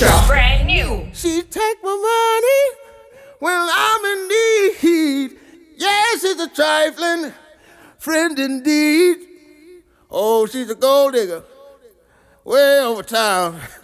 Brand new. She take my money when I'm in need. Yes, she's a trifling friend indeed. Oh, she's a gold digger way over town.